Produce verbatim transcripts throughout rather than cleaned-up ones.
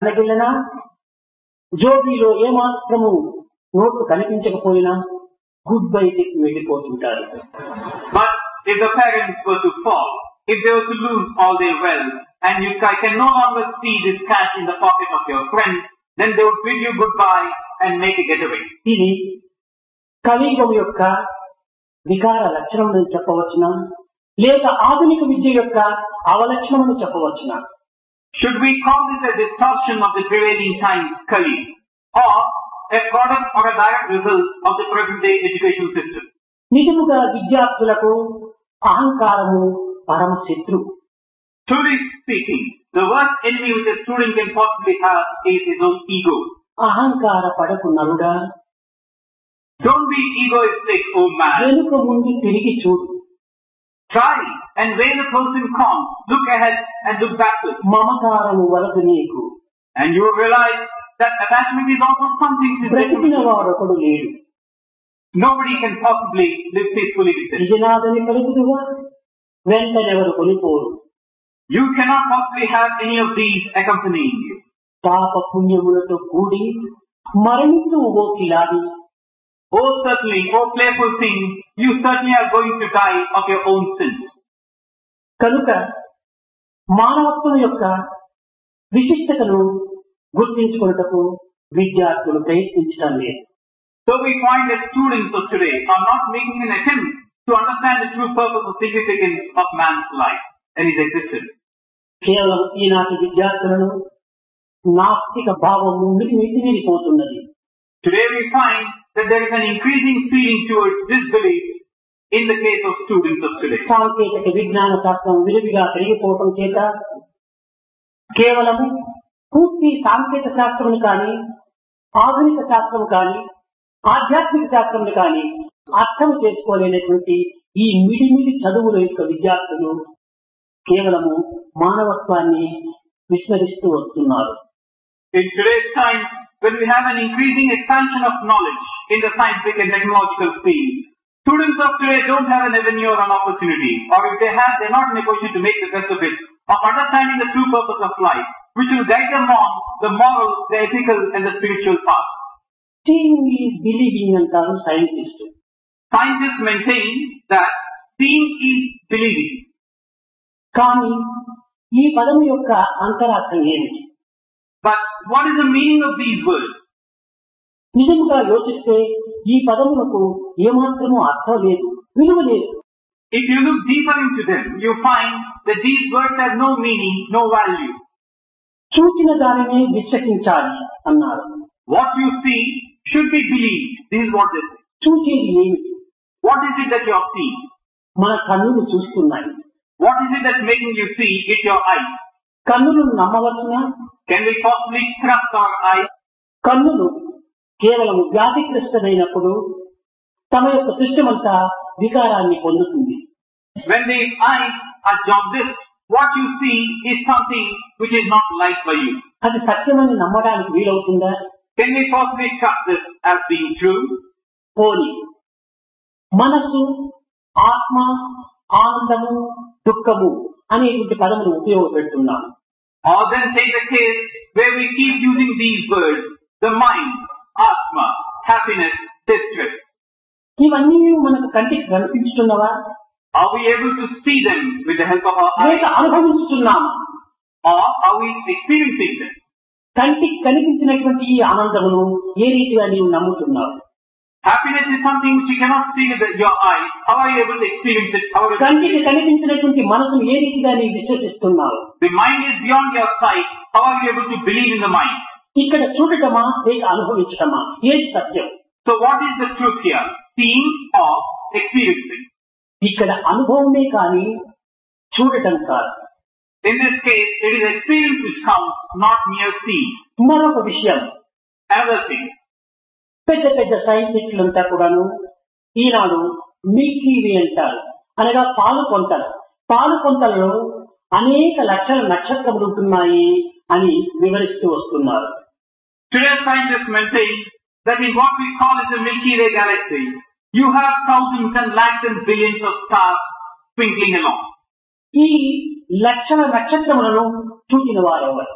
అనగిలనా జోబీలో ఏమాత్రము నోట్లు కనిపించకపోయినా good bye చెప్పి వెళ్ళిపోతుంటారు. But if the parents were to fall, if they were to lose all their wealth, and you can no longer see this cash in the pocket of your friend, then they would bid you goodbye and make a getaway. ఇది కలియుగం యొక్క వికార లక్షణం చెప్పవచ్చునా, లేక ఆధునిక విద్య యొక్క అవలక్షణం చెప్పవచ్చునా? Should we call this a distortion of the prevailing times, Kali, or a product or a direct result of the present day education system? నిజముగా విద్యార్థులకు అహంకారము పరమ శత్రువు. Truly speaking, the worst enemy which a student can possibly have is his own ego. అహంకార పడకు నరుడా, don't be egoistic, O man. వెనుక ముందు తిరిగి చూడు. Try and where the person comes, look ahead and look backwards. మమకారము వలదు నీకు, and you will realize that attachment is also something to బ్రతికిన వాడొకడు లేడు. Nobody can possibly live peacefully with it. ఇజనాదని పలుకుదువా, వెంటనెవరు కొనిపోరు. You cannot possibly have any of these accompanying you. పాప పుణ్యములతో కూడి మరణిస్తూ ఓ కిలాడి. Oh certainly, oh playful thing, you certainly are going to die of your own sins. కనుక మానవత్వం యొక్క విశిష్టతను గుర్తించుకొనుటకు విద్యార్థులు ప్రయత్నించడం లేదు. So we find that students of today are not making an attempt to understand the true purpose and significance of man's life and his existence. కేవలం ఈనాటి విద్యార్థులను నాస్తిక భావము మితిమీరిపోతున్నది. Today we find that there is an increasing feeling towards disbelief in the case of students of today. సాంకేతిక విజ్ఞాన శాస్త్రం విరివిగా పెరిగిపోవటం చేత కేవలము పూర్తి సాంకేతిక శాస్త్రం కానీ, ఆధునిక శాస్త్రం కానీ, ఆధ్యాత్మిక శాస్త్రం కానీ అర్థం చేసుకోలేనటువంటి ఈ మిడిమిడి చదువుల యొక్క విద్యార్థులు కేవలము మానవత్వాన్ని విస్మరిస్తూ వస్తున్నారు. In today's times, when we have an increasing expansion of knowledge in the scientific and technological field, students of today don't have an avenue or an opportunity, or if they have, they're not in a position to make the best of it, of understanding the true purpose of life, which will guide them on the moral, the ethical and the spiritual path. Seeing is believing అంటారు scientist. Scientists maintain that seeing is believing. కానీ ఈ పదం యొక్క అంతరార్థం ఏమిటి? But what is the meaning of these words? నిజంగా యోచిస్తే ఈ పదములకు ఏమాత్రమూ అర్థం లేదు, విలువ లేదు. If you look deeper into them, you find that these words have no meaning, no value. చూచిన దానినే విశ్వసించాలి అన్నారు. What you see should be believed. This is what they say. చూచేది ఏమిటి? What is it that you are seeing? మన కన్నులు చూస్తున్నాయి. What is it that's making you see? It's your eyes. కన్నులు నమ్మవచ్చునా? Can we possibly trust our eyes? కన్నులు కేవలం వ్యాధిగ్రస్తమైనప్పుడు తమ యొక్క దృష్టిమంతా వికారాన్ని పొందుతుంది. When the eyes are jaundiced, what you see is something which is not liked by you. అది సత్యమని నమ్మడానికి వీలవుతుందా? Can we possibly trust this as being true? పోనీ మనసు, ఆత్మ, ఆనందము, దుఃఖము అనేటువంటి పదములు ఉపయోగపెడుతున్నాము. Or then take the case where we keep using these words, the mind, atma, happiness, distress. ఇవన్నీ మనకు కంటికి కనిపించుతున్నవా? Are we able to see them with the help of our eyes? లేక అనుభవించుతున్నాము? Or are we experiencing them? కంటికి కనిపించినటువంటి ఈ ఆనందమును ఏ రీతిగా నీవు నమ్ముతున్నావు? Happiness is something which you cannot see with your eyes. How are you able to experience it? How are you కంటికి కనిపించినటువంటి మనసును ఏ రీతిగా నీవు విశ్వసిస్తున్నావు? The mind is beyond your sight. How are you able to believe in the mind? ఇక్కడ చూడటమా లేక అనుభవించటమా? ఏది సత్యం? So what is the truth here? Seeing or experiencing? ఇక్కడ అనుభవమే కానీ చూడటం కాదు. In this case, it is experience which counts, not mere seeing. మరొక విషయం, Another thing. పెద్ద పెద్ద సైంటిస్టులంతా కూడాను ఈనాడు మిల్కీ వే అంటారు, అనగా పాలు కొంతలు. పాలు కొంతలలో అనేక లక్షల నక్షత్రములు ఉంటున్నాయి అని వివరిస్తూ వస్తున్నారు. Today scientists maintain that in what we call as the Milky Way galaxy, you have thousands and lakhs and billions of stars twinkling along. ఈ లక్షల నక్షత్రములను చూచిన వారెవరు?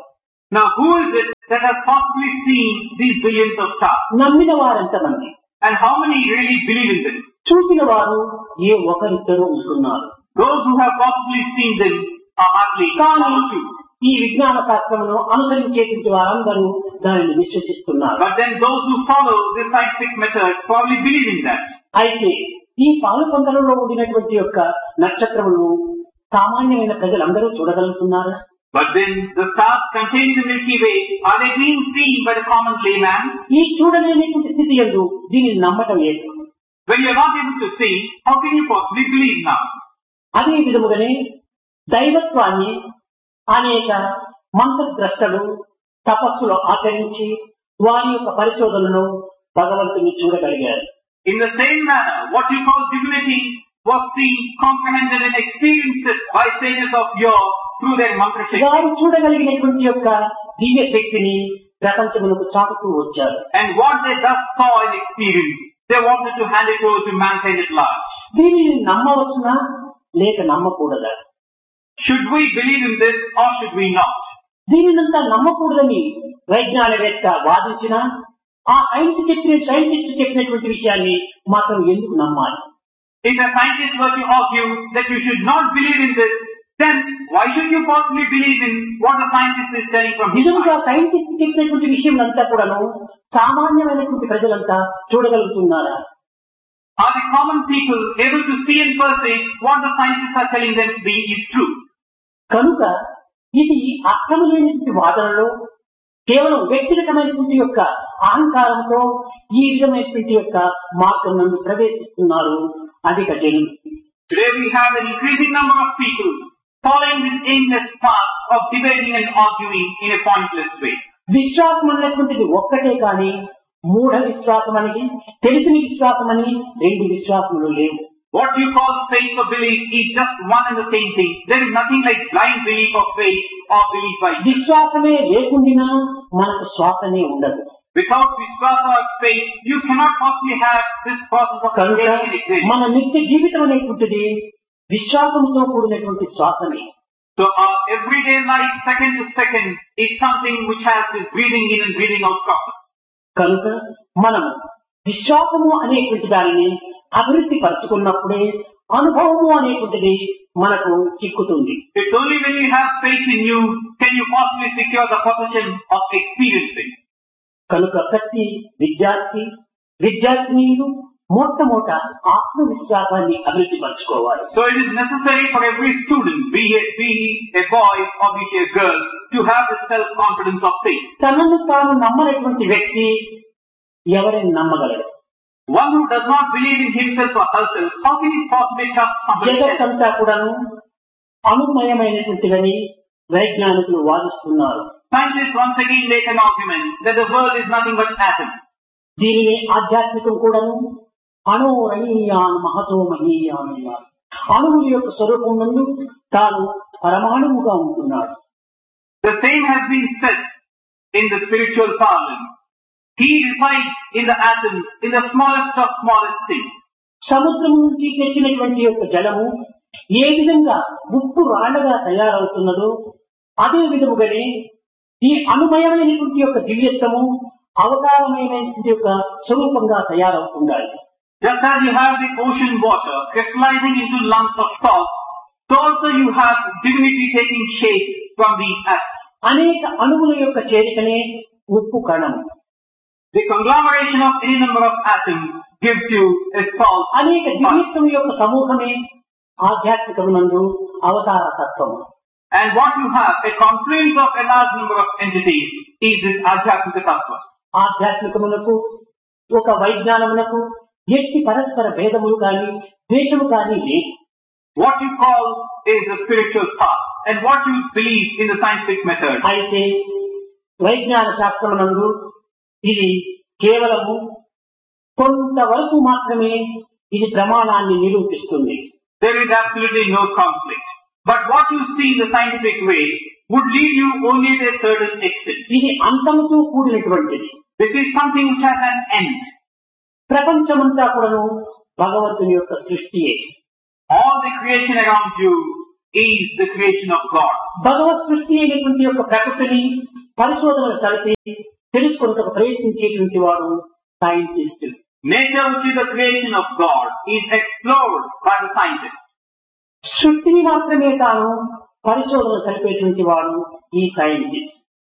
Now who is it that has possibly seen these billions of stars? నమ్మిన వారెంతమంది? And how many really believe in this? చూసిన వారు ఏ ఒకరిద్దరు ఉంటున్నారు. Those who have possibly seen them are hardly కానీ one or two. ఈ విజ్ఞాన శాస్త్రమును అనుసరించేటువంటి వారందరూ దానిని విశ్వసిస్తున్నారు. But then those who follow this scientific method probably believe in that. అయితే ఈ పాలుపొంతలలో ఉండినటువంటి యొక్క నక్షత్రములను సామాన్యమైన ప్రజలందరూ చూడగలుగుతున్నారా? But then the stars containing the Milky Way, are they being seen by the common layman? ఈ చూడలేనటువంటి స్థితి యందు దీనిని నమ్మటం లేదు. When you are not able to see, how can you possibly believe now? అదే విధముగానే దైవత్వాన్ని అనేక మంత్రద్రష్టలు తపస్సులు ఆచరించి వారి యొక్క పరిశోధనను భగవంతుని చూడగలిగారు. In the same manner, what you call divinity was seen, comprehended and experienced by sages of yore through their mantra shakti. వారు చూడగలిగినటువంటి యొక్క దివ్య శక్తిని ప్రపంచములకు చాటుతూ వచ్చారు. And what they thus saw and experienced, they wanted to hand it over to mankind at large. దీనిని నమ్మవచ్చునా లేక నమ్మకూడదా? Should we believe in this or should we not? దీనినంతా నమ్మకూడదని వైజ్ఞానికవేత్త వాదించినా ఆ science చెప్పిన scientist చెప్పినటువంటి విషయాన్ని మాత్రం ఎందుకు నమ్మాలి? If a scientist were to argue that you should not believe in this, then why should you possibly believe in what the scientist is telling from his నిజంగా mind? Scientist చెప్పినటువంటి విషయం అంతా కూడాను సామాన్యమైనటువంటి ప్రజలంతా చూడగలుగుతున్నారా? Are the common people able to see and perceive what the scientists are telling them to be is true? కనుక ఇది అర్థము లేనటువంటి వాదనలో కేవలం వ్యక్తిగతమైనటువంటి యొక్క అహంకారంతో ఈ విధమైనటువంటి యొక్క మార్గం నందు ప్రవేశిస్తున్నారు అధిక జనులు. Today we have an increasing number of people following this aimless path of debating and arguing in a pointless way. విశ్వాసం అనేటువంటిది ఒక్కటే కానీ మూఢ విశ్వాసం అని తెలిసిన విశ్వాసం అని రెండు విశ్వాసములు లేవు. What you call faith or belief is just one and the same thing. There is nothing like blind belief or faith or belief by faith. విశ్వాసమే లేకుండా మనకు శ్వాసనే ఉండదు. Without vishwasa or faith, you cannot possibly have this process of కనుక creating and existing. మన నిత్య జీవితం అనేటువంటిది విశ్వాసంతో కూడినటువంటి శ్వాసమే. So our everyday life, second to second, is something which has this breathing in and breathing out process. కనుక మనం విశ్వాసము అనేటువంటి దానిని అభివృద్ధి పరుచుకున్నప్పుడే అనుభవము అనేటువంటిది మనకు చిక్కుతుంది. It's only when you have faith in you can you possibly secure the possession of experiencing. కనుక ప్రతి విద్యార్థి విద్యార్థినీయులు మొట్టమొదట ఆత్మవిశ్వాసాన్ని అభివృద్ధి పరచుకోవాలి. So it is necessary for every student, be he, be he a boy or be he a girl, to have the self-confidence of faith. తనను తాను నమ్మనటువంటి వ్యక్తి ఎవరిని నమ్మగలడు? One who does not believe in himself or herself, how can he possibly trust somebody else? జగత్తంతా కూడాను అనుమయమైనటువంటిదని వైజ్ఞానికులు వాదిస్తున్నారు. Scientists once again make an argument that the world is nothing but atoms. దీనిని ఆధ్యాత్మికం కూడాను అణోరణీయాన్ మహతో మహీయాన్ అన్నారు. అణువుల యొక్క స్వరూపం నందు తాను పరమాణువుగా ఉంటున్నాడు. The same has been said in the spiritual parlance. He resides in the atoms, in the smallest of smallest things. సముద్రం నుంచి తెచ్చినటువంటి యొక్క జలము ఏ విధంగా ఉప్పు రాళ్లగా తయారవుతున్నదో అదే విధముగానే ఈ అనుమయమైనటువంటి యొక్క దివ్యత్వము అవతారమైనటువంటి యొక్క స్వరూపంగా తయారవుతుండాలి. Just as you have the ocean water crystallizing into lumps of salt, so also you have divinity taking shape from the atoms. అనేక అణువుల యొక్క చేరికనే ఉప్పు కణం. The conglomeration of any number of atoms gives you a salt. అనేక దివ్యత్వం యొక్క సమూహమే ఆధ్యాత్మికమునందు అవతార తత్వము. And what you have, a confluence of a large number of entities, is this Adhyatmika Tattva. ఆధ్యాత్మికమునకు ఒక వైజ్ఞానమునకు ఎట్టి పరస్పర భేదములు కానీ ద్వేషము కానీ లేదు. What you call is the spiritual path, and what you believe in the scientific method. అయితే వైజ్ఞాన శాస్త్రమునందు ఇది కేవలము కొంతవరకు మాత్రమే ఇది ప్రమాణాన్ని నిరూపిస్తుంది. There is absolutely no conflict. But what you see in the scientific way would lead you only to a certain extent. ఇది అంతముతో కూడినటువంటిది. This is something which has an end. ప్రపంచమంతా కూడాను భగవంతుని యొక్క సృష్టియే. All the creation around you is the creation of God. భగవత్ సృష్టి అయినటువంటి యొక్క ప్రకృతిని పరిశోధనలు జరిపి తెలుసుకొనుటకు ప్రయత్నించేటువంటి వాడు scientist. Nature, which is the creation of God, is explored by the scientist. సృష్టిని మాత్రమే తాను పరిశోధన జరిపేటువంటి వాడు ఈ scientist.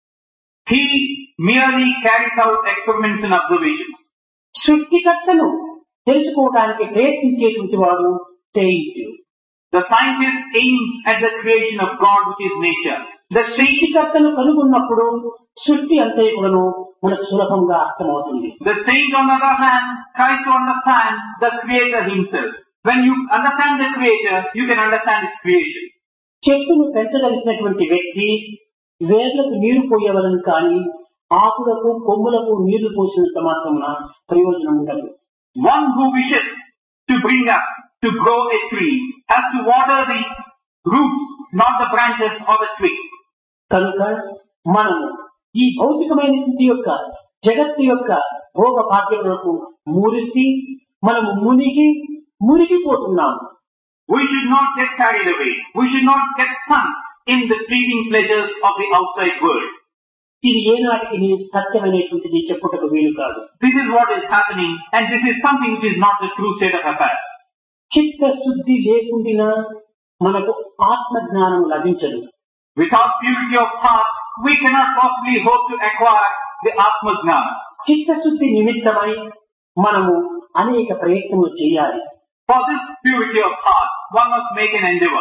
He merely carries out experiments and observations. సృష్టికర్తను తెలుసుకోవడానికి ప్రయత్నించేటువంటి వాడు Saint. The scientist aims at the creation of God, which is nature. The సృష్టికర్తను కనుగొన్నప్పుడు సృష్టి అంతే కూడాను మనకు సులభంగా అర్థమవుతుంది. The saint, on the other hand, tries to understand the creator himself. When you understand the creator, you can understand his creation. చెట్టును పెంచగలిగినటువంటి వ్యక్తి వేర్లకు నీరు పోయేవలను కానీ ఆకులకు కొమ్ములకు నీళ్లు పోసినంత మాత్రమున ప్రయోజనం ఉండదు. One who wishes to bring up, to grow a tree, has to water the roots, not the branches or the twigs. కనుక మనము ఈ భౌతికమైనటువంటి యొక్క జగత్తు యొక్క భోగ భాగ్యములకు మురిసి మనము మునిగి మునిగిపోతున్నాము. We should not get carried away. We should not get sunk in the fleeting pleasures of the outside world. ఇది ఏనాటికి నీ సత్యమైనటువంటిది చెప్పుటకు వీలు కాదు. This is what is happening, and this is something which is not the true state of affairs. చిత్త శుద్ధి లేకుండా మనకు ఆత్మ జ్ఞానం లభించదు. Without purity of heart, we cannot possibly hope to acquire the Atma Jnana. చిత్తశుద్ధి నిమిత్తమై మనము అనేక ప్రయత్నములు చేయాలి. For this purity of heart, one must make an endeavor.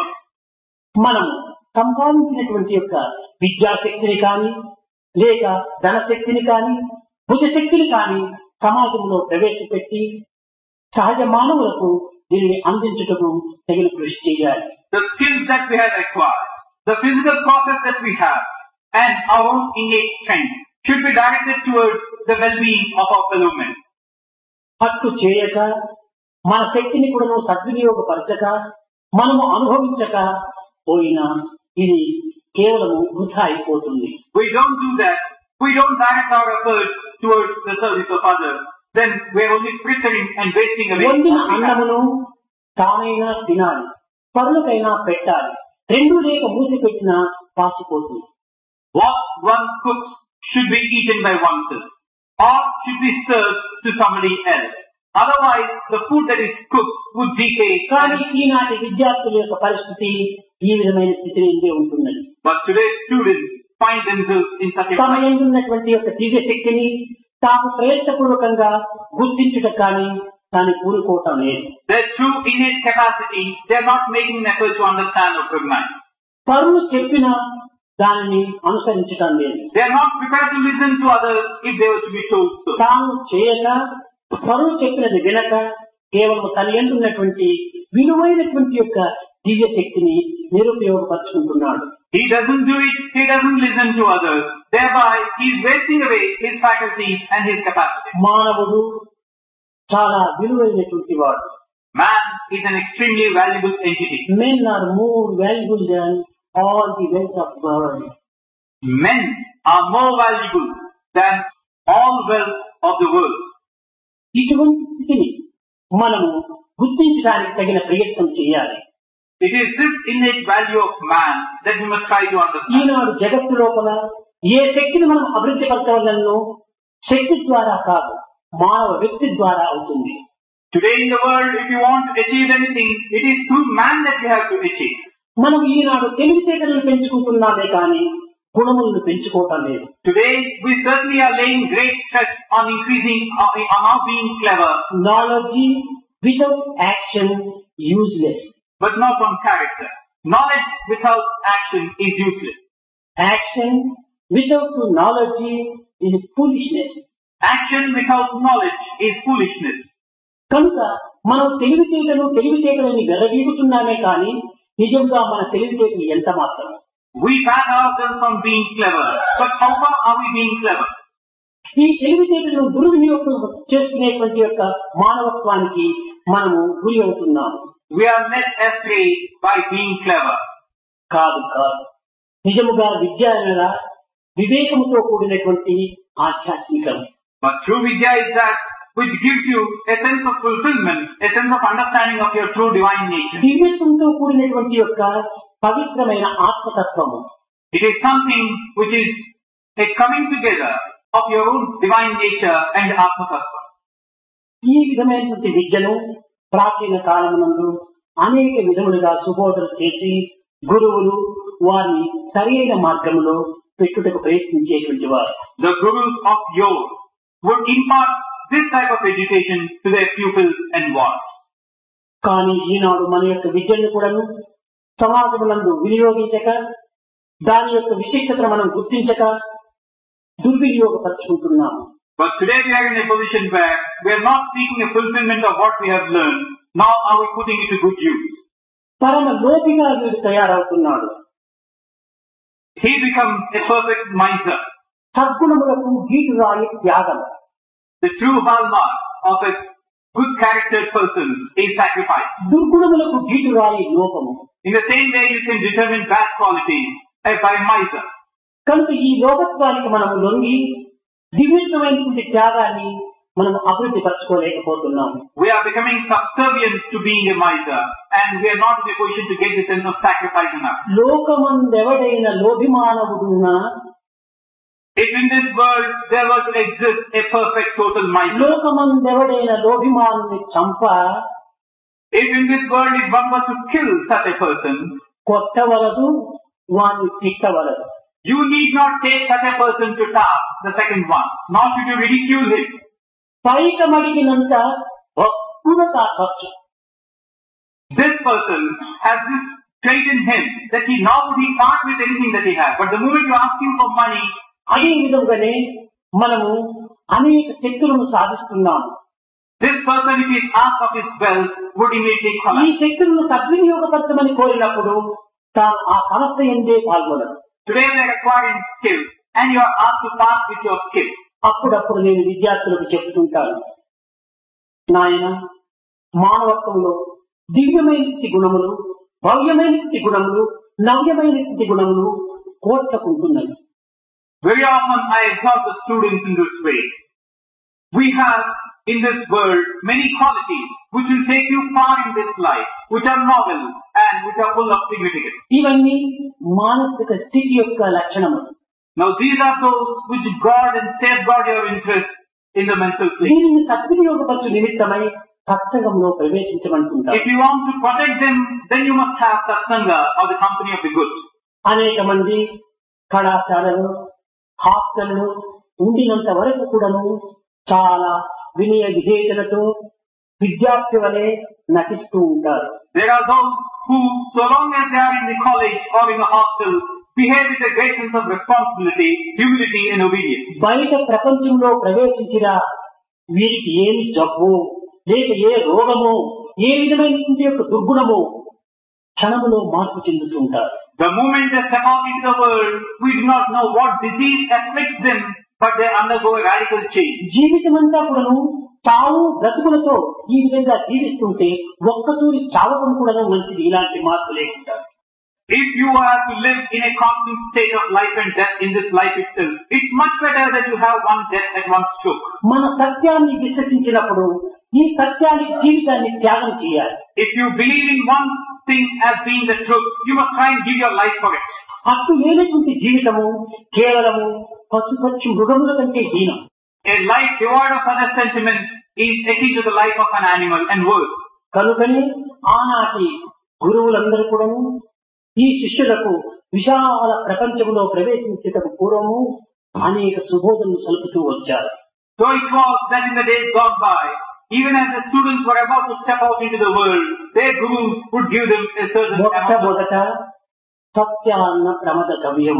మనము సంపాదించినటువంటి యొక్క విద్యాశక్తిని కానీ లేక ధనశక్తిని కానీ భుజశక్తిని కానీ సమాజంలో ప్రవేశపెట్టి సహజ మానవులకు దీనిని అందించుటకు తగిన కృషి చేయాలి. The skills that we have acquired, the physical process that we have, and our own innate strength should be directed towards the well-being of our fellow men. అట్టు చేయక మన శక్తిని కూడా సద్వినియోగపరచక మనము అనుభవించక పోయినా ఇది కేవలము వృథా అయిపోతుంది. We don't do that. We don't direct our efforts towards the service of others. Then we are only frittering and wasting away. వండిన అన్నమును తానైనా తినాలి, పరులకైనా పెట్టాలి. రెండు లేక మూసిపెట్టినా పాసిపోతుంది. What one cooks should be eaten by oneself, or should be served to somebody else. Otherwise, the food that is cooked would decay. కానీ ఈనాటి విద్యార్థుల యొక్క పరిస్థితి ఈ విధమైన స్థితిని ఇందే ఉంటున్నది. But today's students find themselves in such a తమ ఉన్నటువంటి యొక్క దివ్య శక్తిని తాము ప్రయత్నపూర్వకంగా గుర్తించుట కానీ దాన్ని పూనుకోవటం లేదు. Their true innate capacity, they are not making an effort to understand or recognize. పరులు చెప్పిన దానిని అనుసరించటం లేదు. They are not prepared to listen to others if they were to be told so. తాను చేయక పరులు చెప్పినది వినక కేవలం తన ఉన్నటువంటి విలువైనటువంటి యొక్క దివ్య శక్తిని నిరుపయోగపరుచుకుంటున్నాడు. He doesn't do it, he doesn't listen to others. Thereby, he is wasting away his faculties and his capacity. మానవుడు చాలా విలువైనటువంటి వాడు. Man is an extremely valuable entity. Men are more valuable than all the wealth of the world. Men are more valuable than all wealth of the world. ఇటువంటి స్థితిని మనము గుర్తించడానికి తగిన ప్రయత్నం చేయాలి. It is this innate value of man that we must try to understand. ఈనాడు జగత్తు లోపల ఏ శక్తిని మనం అభివృద్ధి పరచవలనో శక్తి ద్వారా కాదు, మానవ వ్యక్తి ద్వారా అవుతుంది. Today in the world, if you want to achieve anything, it is through man that you have to achieve. మనం ఈనాడు తెలివితేటలను పెంచుకుంటున్నామే కానీ గుణములను పెంచుకోవటం లేదు. Today we certainly are laying great stress on increasing, on our being clever. Knowledge without action useless. But not on character. Knowledge without action is useless. Action without knowledge is foolishness. Action without knowledge is foolishness. కనుక మనం తెలివితేటలు తెలివితేటలని వెరవీగుతున్నామే కానీ నిజంగా మన తెలివితేటలు ఎంత మాత్రం. We pat ourselves on being clever, but how far are we being clever? ఈ తెలివితేటలను దుర్వినియోగం చేసుకునేటువంటి యొక్క మానవత్వానికి మనము గురి అవుతున్నాము. We are led astray by being clever. కాదు కాదు నిజముగా విద్య అనగా వివేకముతో కూడినటువంటి ఆధ్యాత్మికం. But true Vidya is that which gives you a sense of fulfillment, a sense of understanding of your true divine nature. దివ్యత్వంతో కూడినటువంటి యొక్క పవిత్రమైన ఆత్మతత్వము. It is something which is a coming together of your own divine nature and Atma Tattva. ఈ విధమైనటువంటి విద్యను ప్రాచీన కాలమునందు అనేక విధములుగా సుబోధన చేసి గురువులు వారిని సరైన మార్గంలో పెట్టుటకు ప్రయత్నించేటువంటి వారు. The gurus of yore would impart this type of education to their pupils and wards. కానీ ఈనాడు మన యొక్క విద్యను కూడాను సమాజమునందు వినియోగించక దాని యొక్క విశిష్టతను మనం గుర్తించక దుర్వినియోగపరుచుకుంటున్నాము. But today we are in a position where we are not seeking a fulfillment of what we have learned. Now are we putting it to good use? పరమ లోపిగా వీడు తయారవుతున్నాడు. He becomes a perfect miser. సద్గుణములకు గీటురాయి త్యాగం. The true hallmark of a good charactered person is sacrifice. దుర్గుణములకు గీటురాయి లోపము. In the same way you can determine bad qualities by miser. కనుక ఈ లోకత్వానికి మనం లొంగి దివ్యమైనటువంటి త్యాగాన్ని మనం అభివృద్ధి పరచుకోలేకపోతున్నాము. We are becoming subservient to being a miser and we are not in a position to get the sense of sacrifice in us. లోకమందెవడైన లోభిమానవుడున్నా, if in this world there were to exist a perfect total miser, లోకమందెవడైన లోభిమానుని చంప, if in this world if one were to kill such a person, కొట్టవలదు, వాణ్ణి తిట్టవలదు. you need not take such a person to task, the second one, nor should you ridicule him. పైకమడిగినంత భక్తుల ఖర్చు. This person has this trait in him that he now would he part with anything that he has, but the moment you ask him for money, అదే విధంగానే మనము అనేక శక్తులను సాధిస్తున్నాము. this person, if he is asked of his wealth, would immediately ఈ collapse. శక్తులను సద్వినియోగపరచమని కోరినప్పుడు తాను ఆ సంస్థ ఎందే పాల్గొనడు. Today we are acquiring skills and you are asked to pass with your skills. అప్పుడప్పుడు నేను విద్యార్థులకు చెప్తుంటాను, నాయన మానవత్వంలో దివ్యమైనటువంటి గుణములు, భవ్యమైనటువంటి గుణములు, నవ్యమైనటువంటి గుణములు కోట్లకుంటున్నాయి. Very often I exhort the students in this way. We have in this world many qualities which will take you far in this life, which are novel and which are full of significance. ఇవన్నీ మానసిక స్థితి యొక్క లక్షణములు. Now these are those which guard and safeguard your interest in the mental plane. దీనిని సద్వినియోగపరచు నిమిత్తమై సత్సంగంలో ప్రవేశించమంటుంటారు. If you want to protect them, then you must have satsanga or the company of the good. అనేక మంది కళాశాలలు, హాస్టళ్లు ఉండినంత వరకు కూడాను చాలా వినయ విధేయతలతో విద్యార్థి వలె నటిస్తూ ఉంటారు. There are those who, so long as they are in the college or in the hostel, behave with a great sense of responsibility, humility and obedience. బయట ప్రపంచంలో ప్రవేశించిన వీరికి ఏమి జబ్బు లేక ఏ రోగమో ఏ విధమైనటువంటి యొక్క దుర్గుణమో క్షణములో మార్పు చెందుతుంటారు. The moment they step out into the world, we do not know what disease afflicts them, but they undergo a radical change. జీవితమంతా కూడాను చావు బ్రతుకులతో ఈ విధంగా జీవిస్తుంటే ఒక్కతూరి చావడం కూడా మంచిది, ఇలాంటి మార్పు లేకుండా. If you are to live in a constant state of life and death in this life itself, it's much better that you have one death at one stroke. మన సత్యాన్ని విశ్వసించినప్పుడు ఈ సత్యానికి జీవితాన్ని త్యాగం చేయాలి. If you believe in one thing as being the truth, you must try and give your life for it. హక్కు లేనటువంటి జీవితము కేవలము పశుపక్షి మృగముల కంటే హీనం. A life devoid of other sentiments is akin to the life of an animal and worse. కనుకనే ఆనాటి గురువులందరూ కూడాను ఈ శిష్యులకు విశాల ప్రపంచంలో ప్రవేశించేటకు పూర్వము అనేక సుబోధనలు సలుపుతూ వచ్చారు. So it was that in the days gone by, even as the students were about to step out into the world, their gurus would give them a certain amount of... మొట్టమొదట సత్యాన్న ప్రమద కవ్యం,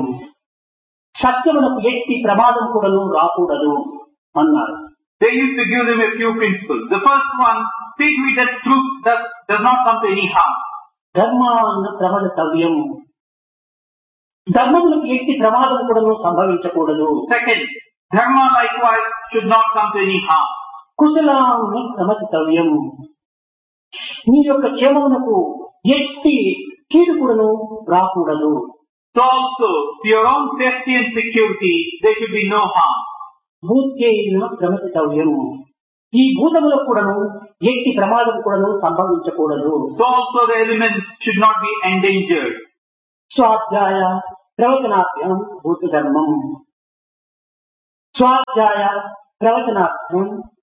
సత్యమునకు ఎట్టి ప్రమాదం కూడాను రాకూడదు అన్నారు. They used to give them a few principles. The first one, speak with the truth that does not come to any harm. ధర్మాన్న ప్రమద కవ్యం, ధర్మములకు ఎట్టి ప్రమాదం కూడాను సంభవించకూడదు. Second, dharma likewise should not come to any harm. కుశలాన్ని ప్రమదితవ్యం, మీ యొక్క క్షేమమునకు ఎట్టి కీడు కూడాను రాకూడదు. So also, to your own safety and security, there should be no harm. భూత్యైన ప్రమదితవ్యం, ఈ భూతములకు కూడాను ఎట్టి ప్రమాదం కూడాను సంభవించకూడదు. So also the elements should not be endangered. స్వాధ్యాయ ప్రవచనాభ్యాం భూత ధర్మం, స్వాధ్యాయ ప్రవచనార్థం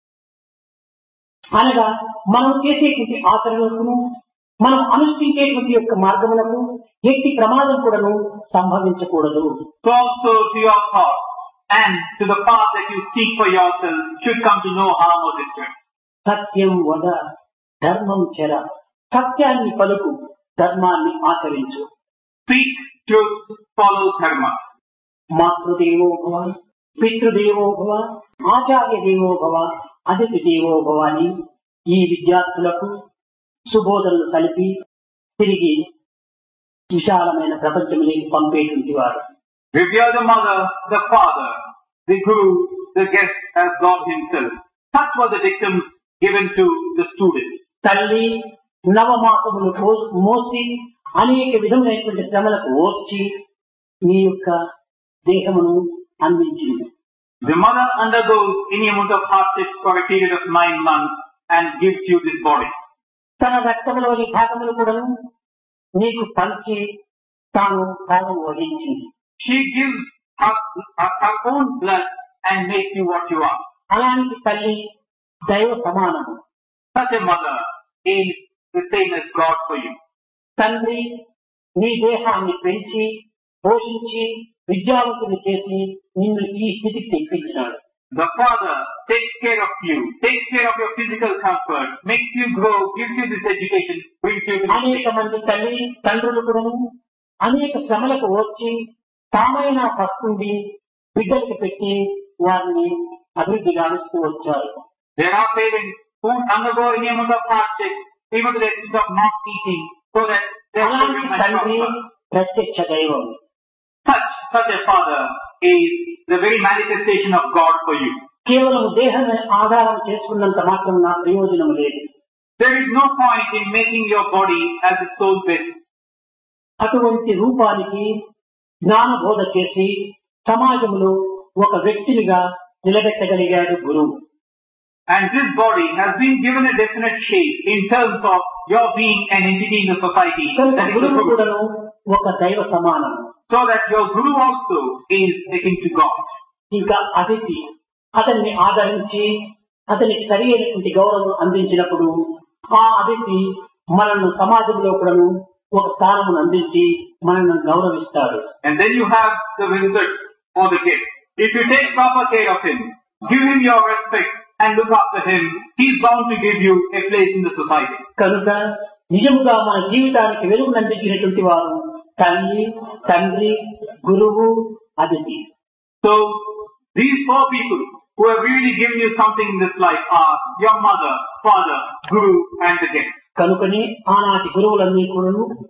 అనగా మనం చేసేటువంటి ఆచరణలకు మనం అనుష్ఠించేటువంటి యొక్క మార్గములకు ఎట్టి ప్రమాదం కూడాను సంభవించకూడదు. So also to your thoughts and to the path that you seek for yourself should come to no harm or distress. సత్యం వద ధర్మం చెర, సత్యాన్ని పలుకు, ధర్మాన్ని ఆచరించు. Speak truth, follow dharma. మాతృదేవో భవ, పితృదేవో భవ, ఆచార్య దేవో భవ, అతిథి దేవో భవ అని ఈ విద్యార్థులకు సుబోధనలు సలిపి తిరిగి విశాలమైన ప్రపంచంలోకి పంపేటువంటి వారు. If you are the mother, the father, the guru, the guest as God himself. Such were the dictums given to the students. తల్లి నవమాసములు మోసి అనేక విధములైనటువంటి శ్రమలకు ఓర్చి మీ యొక్క దేహమును అందించింది. The mother undergoes any amount of hardships for a period of nine months and gives you this body. తన రక్తములోని భాగములు కూడా నీకు పంచి తాను భాగం వహించింది. She gives her, her, her own blood and makes you what you are. అలాంటి తల్లి దైవ సమానము. Such a mother is the same as God for you. తండ్రి నీ దేహాన్ని పెంచి పోషించి విద్యావంతుని చేసి నిన్ను ఈ స్థితికి తెప్పించినాడు. The father takes care of you, takes care of your physical comfort, makes you grow, gives you this education, brings you to this అనేక మంది తల్లి తండ్రులు కూడా అనేక శ్రమలకు వచ్చి తామైన పస్తుండి బిడ్డలకు పెట్టి వారిని అభివృద్ధి గావిస్తూ వచ్చారు. There are parents who undergo any amount of hardships, even to the extent of not eating, so that their children might తండ్రి prosper. ప్రత్యక్ష దైవం. Such, such a father is the very manifestation of God for you. కేవలం దేహాన్ని ఆధారం చేసుకున్నంత మాత్రం నా ప్రయోజనం లేదు. There is no point in making your body as a sole basis. అటువంటి రూపానికి జ్ఞానబోధ చేసి సమాజంలో ఒక వ్యక్తినిగా నిలబెట్టగలిగాడు గురువు. And this body has been given a definite shape in terms of your being an entity in the society. కనుక That is the గురువు guru. కూడాను ఒక దైవ సమానం. So that your guru also is akin to God. ఇంకా అతిథి అతన్ని ఆదరించి అతనికి సరి అయినటువంటి గౌరవం అందించినప్పుడు ఆ అతిథి మనల్ని సమాజంలో కూడాను ఒక స్థానమును అందించి మనల్ని గౌరవిస్తాడు. And then you have the visit or the gift. If you take proper care of him, give him your respect and look after him, he is bound to give you a place in the society. కనుక నిజముగా మన జీవితానికి వెలుగును అందించినటువంటి వారు తల్లి, తండ్రి, గురువు, అతిథి. So these four people who have really given you something in this life are your mother, father, guru and the guest. కనుకనే ఆనాటి గురువులన్నీ కూడా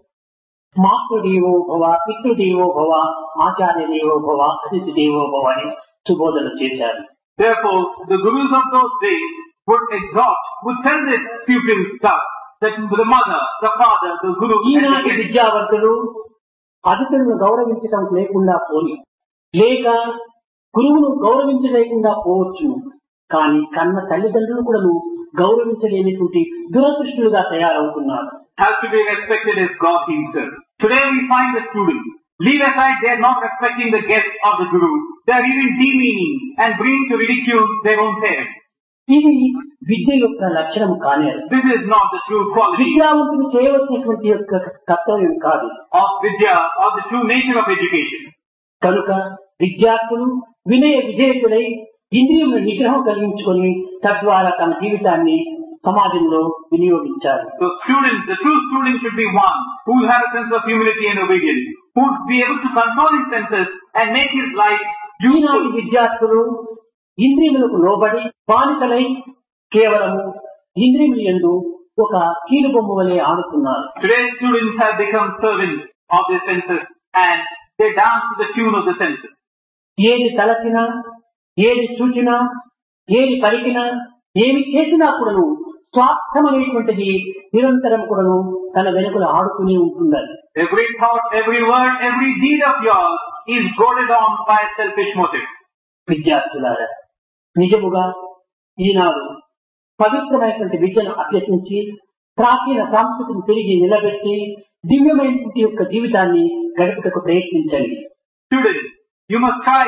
మాతృదేవో భవ, పితృదేవో భవ, ఆచార్య దేవో భవ, అతిథి దేవో భవ అని సుబోధన చేశారు. Therefore, the gurus of those days would exhort, would tell their pupils that, that the mother, the father, the guru and the ఈనాటి guest. విద్యావంతులు అతిథులను గౌరవించడం లేకుండా పోని, లేక గురువును గౌరవించలేకుండా పోవచ్చు. కానీ కన్న తల్లిదండ్రులు కూడా గౌరవించలేనిటువంటి దురదృష్టులుగా తయారవుతున్నారు. Has to be respected as God himself. Today we find the students, leave aside they are not respecting the guest of the guru, they are even demeaning and bringing to ridicule their own parents. ఇది విద్య యొక్క లక్షణం కానేరు. This is not the true quality విద్యావంతులు చేయవలసినటువంటి యొక్క కర్తవ్యం కాదు. of Vidya or the true nature of education. కనుక విద్యార్థులు వినయ విధేయకులై ఇంద్రియముల నిగ్రహం కలిగించుకొని తద్వారా తమ జీవితాన్ని సమాజంలో వినియోగించాలి. So students, the true student should be one who will have a sense of humility and obedience, who would be able to control his senses and make his life ఈనాటి useful. విద్యార్థులు ఇంద్రియములకు లోబడి బానిసలై కేవలము ఇంద్రియముల యందు ఒక కీలుబొమ్మ వలె ఆడుతున్నారు. Today's students have become servants of their senses and they dance to the tune of the senses. ఏది తలచినా, ఏది చూచినా, ఏది పలికినా, ఏమి చేసినా కూడాను స్వార్థం అనేటువంటిది నిరంతరం కూడాను తన వెనుకలు ఆడుతూనే ఉంటున్నది. Every thought, every word, every deed of yours is goaded on by a selfish motive. విద్యార్థులారా, నిజముగా ఈనాడు పవిత్రమైనటువంటి విద్యను అభ్యసించి ప్రాచీన సంస్కృతిని తిరిగి నిలబెట్టి దివ్యమైనటువంటి యొక్క జీవితాన్ని గడుపుటకు ప్రయత్నించండి. Students, you must try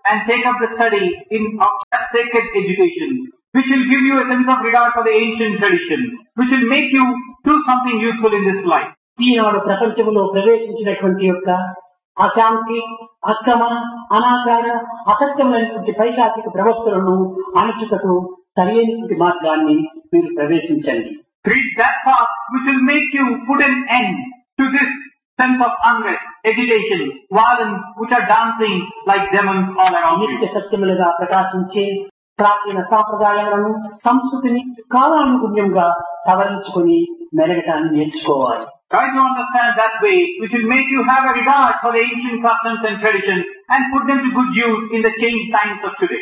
and take up the study in of that sacred education, which will give you a sense of regard for the ancient tradition, which will make you do something useful in this life. ఈనాడు ప్రపంచంలో ప్రవేశించినటువంటి యొక్క అశాంతి, అక్రమ, అనాచార, అసత్యమైనటువంటి పైశాచిక ప్రవక్తులను అణచుటకు సరైనటువంటి మార్గాన్ని మీరు ప్రవేశించండి. Treat that path which will make you put an end to this sense of unrest, agitation, violence, which are dancing like demons all around you. నిత్య సత్యములుగా ప్రకాశించే ప్రాచీన సాంప్రదాయాలను, సంస్కృతిని కాలానుగుణ్యంగా సవరించుకొని మెలగటాన్ని నేర్చుకోవాలి. Try to understand that way, which will make you have a regard for the ancient customs and traditions and put them to good use in the changed times of today.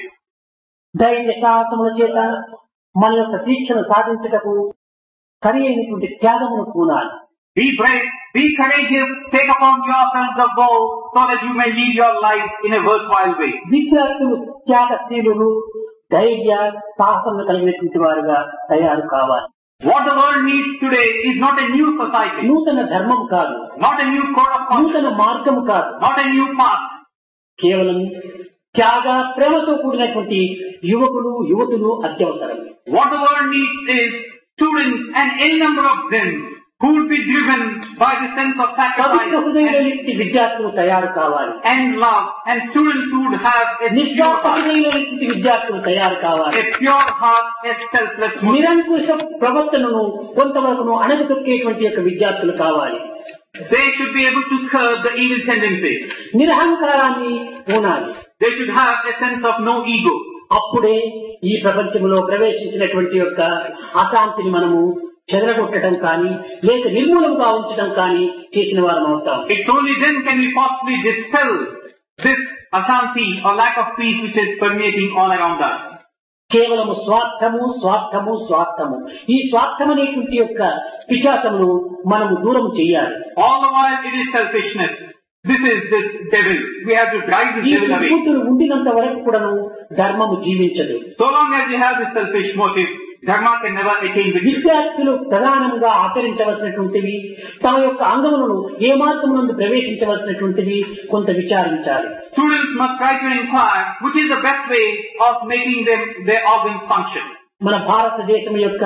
ధైర్య సాహసముల చేత మన యొక్క దీక్షను సాధించుటకు సరి అయినటువంటి త్యాగమును పూనాలి. Be brave, be courageous, take upon yourself the vow so that you may lead your life in a worthwhile way. విద్యార్థులు త్యాగశీలులు, ధైర్య సాహసములు కలిగినటువంటి వారుగా తయారు కావాలి. What the world needs today is not a new society, నూతన ధర్మం కాదు, not a new code of conduct, నూతన మార్గము కాదు, not a new path. కేవలం త్యాగ ప్రేమతో కూడినటువంటి యువకులు, యువతులు అత్యవసరం. What the world needs is students, and any number of them who will be driven by the sense of sacrifice పవిత్ర హృదయమైనటువంటి విద్యార్థులు తయారు కావాలి. and love, and students who would have a pure నిస్వార్థ heart, హృదయమైనటువంటి విద్యార్థులు తయారు కావాలి. a pure heart, a selfless motive. నిరంకుశ ప్రవర్తనను కొంతవరకును అణగదొక్కేటువంటి యొక్క విద్యార్థులు కావాలి. They should be able to curb the evil tendencies. నిరహంకారాన్ని పూనాలి. They should have a sense of no ego. అప్పుడే ఈ ప్రపంచంలో ప్రవేశించినటువంటి యొక్క అశాంతిని మనము చెదరగొట్టడం కానీ, లేక నిర్మూలంగా ఉంచడం కానీ చేసిన వారం అవుతాం. It's only then can we possibly dispel this ashanti or lack of peace which is permeating all around us. కేవలము స్వార్థము, స్వార్థము, స్వార్థము. ఈ స్వార్థం అనేటువంటి యొక్క పిశాచమును మనము దూరం చేయాలి. All the while it is selfishness. This is this devil. We have to drive this ఈ devil away. దుర్బుద్ధులు ఉండినంత వరకు కూడాను ధర్మము జీవించదు. So long as you have this selfish motive, dharma can never attain victory. విద్యార్థులు ప్రధానంగా ఆచరించవలసినటువంటివి, తమ యొక్క అంగములను ఏ మార్గమునందు ప్రవేశించవలసినటువంటివి కొంత విచారించాలి. Students must try to inquire which is the best way of making them their organs function. మన భారతదేశం యొక్క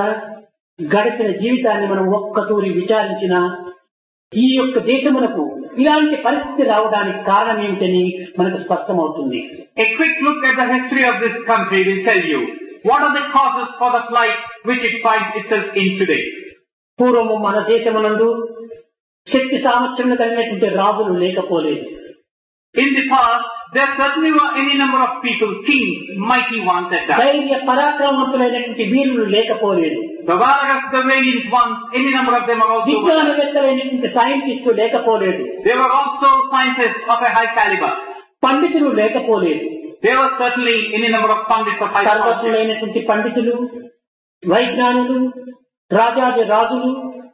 గడిచిన జీవితాన్ని మనం ఒక్కతూరి విచారించిన ఈ యొక్క దేశమునకు ఇలాంటి పరిస్థితి రావడానికి కారణం ఏమిటని మనకు స్పష్టమవుతుంది. A quick look at the history of this country will tell you what are the causes for the plight which it finds itself in today. పూర్వము మన దేశమునందు శక్తి సామర్థ్యం కలిగినటువంటి రాజులు లేకపోలేదు. In the past, there certainly were any number of people, kings, mighty ones at that. ధైర్య పరాక్రమవంతులైనటువంటి వీరులు లేకపోలేదు. The valorous, the valiant ones, any number of them are also. విజ్ఞానవేత్తలైనటువంటి scientist లేకపోలేదు. They were also scientists of a high caliber. పండితులు లేకపోలేదు. There were certainly any number of pundits of high caliber. సర్వజ్ఞులైనటువంటి పండితులు, వైజ్ఞానులు, రాజాది రాజులు,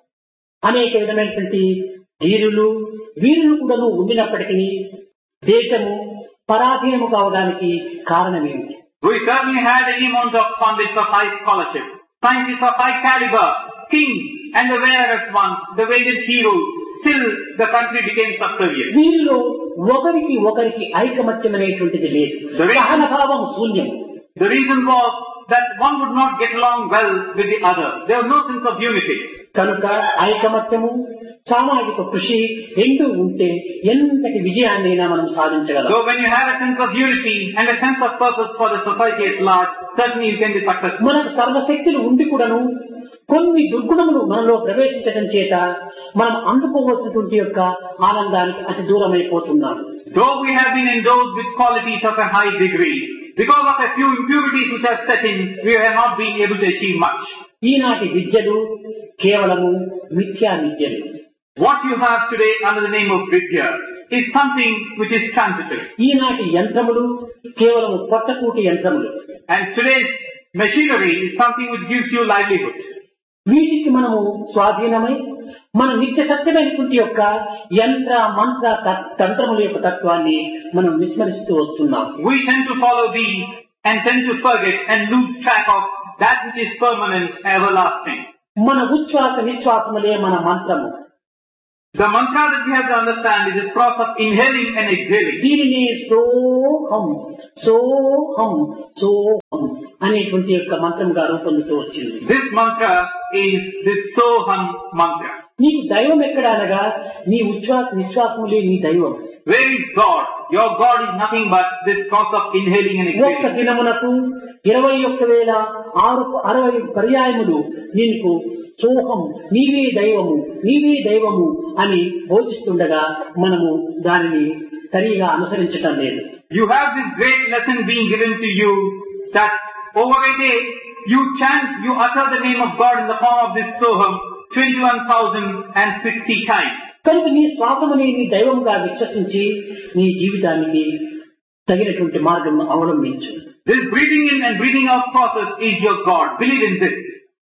అనేక విధమైనటువంటి ధీరులు, వీరులు కూడా ఉండినప్పటికీ దేశము పరాధీనము కావడానికి కారణమేమిటి? We certainly had any amount of pundits of high scholarship, scientists of high caliber, kings, and the valorous ones, the valiant heroes. Still, the country became subservient. వీరిలో ఒకరికి ఒకరికి ఐకమత్యం అనేటువంటిది లేదు. సహనభావం శూన్యం. The reason was that one would not get along well with the other. There was no sense of unity. కనుక ఐకమత్యము, సామాజిక కృషి రెండు ఉంటే ఎంతటి విజయాన్నైనా మనం సాధించగలం. So when you have a sense of unity and a sense of purpose for the society at large, certainly you can be successful. మనకు సర్వశక్తులు ఉండి కూడాను కొన్ని దుర్గుణములు మనలో ప్రవేశించడం చేత మనం అందుకోవలసినటువంటి యొక్క ఆనందానికి అతి దూరం అయిపోతున్నాం. Though we have been endowed with qualities of a high degree, because of a few impurities which are set in, we have not been able to achieve much. ఈనాటి విద్యలు కేవలము మిథ్యా విద్యలు. What you have today under the name of Vidya is something which is transitory. ఈనాటి యంత్రములు కేవలము పొట్టకూటి యంత్రములు. And today's machinery is something which gives you livelihood. వీటికి మనము స్వాధీనమై మన నిత్య సత్యమైనటువంటి యొక్క యంత్ర మంత్ర తంత్రముల యొక్క తత్వాన్ని మనం విస్మరిస్తూ వస్తున్నాం. We tend to follow these and tend to forget and lose track of that which is permanent and everlasting. మన ఉచ్ఛ్వాస నిశ్వాసములే మన మంత్రము. The mantra that we have to understand is this process of inhaling and exhaling. దీనిని సోహం సోహం సోహం అనేటువంటి యొక్క మంత్రంగా రూపొందుతూ వచ్చింది. This mantra is this Soham mantra. నీకు దైవం ఎక్కడ అనగా నీ ఉచ్ఛ్వాస నిశ్వాసములే నీ దైవం. Where is God? Your God is nothing but this process of inhaling and ఒక్క exhaling. దినమునకు ఇరవై ఒక్క వేల ఆరు అరవై పర్యాయములు నీకు సోహం నీవే దైవము నీవే దైవము అని బోధిస్తుండగా మనము దానిని సరిగా అనుసరించటం లేదు. You have this great lesson being given to you that over a day you chant, you utter the name of God in the form of this Soham twenty-one thousand sixty times. కనుక నీ శ్వాసమునే నీ దైవంగా విశ్వసించి నీ జీవితానికి తగినటువంటి మార్గం అవలంబించు. This breathing in and breathing out process is your God. Believe in this.